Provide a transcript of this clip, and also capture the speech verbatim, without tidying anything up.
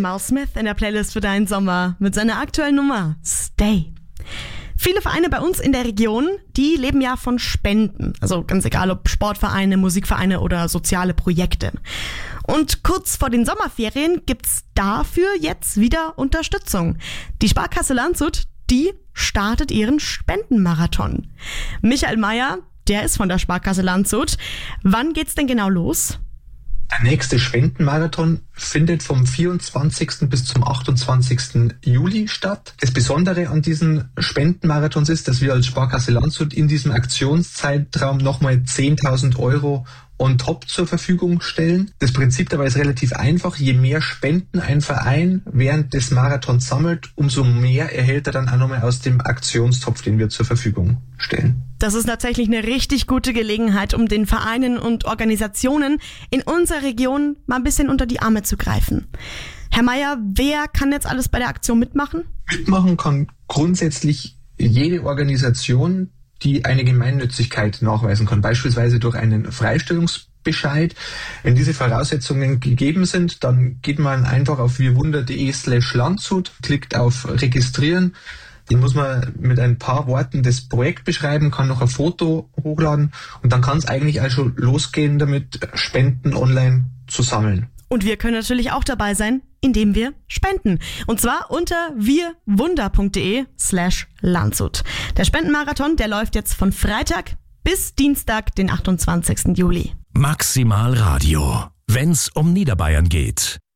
Miles Smith in der Playlist für deinen Sommer mit seiner aktuellen Nummer Stay. Viele Vereine bei uns in der Region, die leben ja von Spenden. Also ganz egal, ob Sportvereine, Musikvereine oder soziale Projekte. Und kurz vor den Sommerferien gibt's dafür jetzt wieder Unterstützung. Die Sparkasse Landshut, die startet ihren Spendenmarathon. Michael Meyer, der ist von der Sparkasse Landshut. Wann geht's denn genau los? Der nächste Spendenmarathon findet vom vierundzwanzigsten bis zum achtundzwanzigsten Juli statt. Das Besondere an diesen Spendenmarathons ist, dass wir als Sparkasse Landshut in diesem Aktionszeitraum nochmal zehntausend Euro on top zur Verfügung stellen. Das Prinzip dabei ist relativ einfach. Je mehr Spenden ein Verein während des Marathons sammelt, umso mehr erhält er dann auch nochmal aus dem Aktionstopf, den wir zur Verfügung stellen. Das ist tatsächlich eine richtig gute Gelegenheit, um den Vereinen und Organisationen in unserer Region mal ein bisschen unter die Arme zu greifen. Herr Meyer, wer kann jetzt alles bei der Aktion mitmachen? Mitmachen kann grundsätzlich jede Organisation, die eine Gemeinnützigkeit nachweisen kann, beispielsweise durch einen Freistellungsbescheid. Wenn diese Voraussetzungen gegeben sind, dann geht man einfach auf wirwunder.de slash Landshut, klickt auf Registrieren. Den muss man mit ein paar Worten das Projekt beschreiben, kann noch ein Foto hochladen und dann kann es eigentlich auch schon losgehen, damit Spenden online zu sammeln. Und wir können natürlich auch dabei sein, indem wir spenden. Und zwar unter wirwunder.de slash Landshut. Der Spendenmarathon, der läuft jetzt von Freitag bis Dienstag, den achtundzwanzigsten Juli. Maximal Radio, wenn's um Niederbayern geht.